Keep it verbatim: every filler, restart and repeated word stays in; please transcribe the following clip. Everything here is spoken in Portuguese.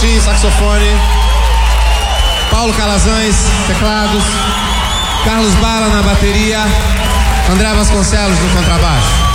Martins, saxofone. Paulo Calazans, teclados. Carlos Bala na bateria. André Vasconcelos no contrabaixo.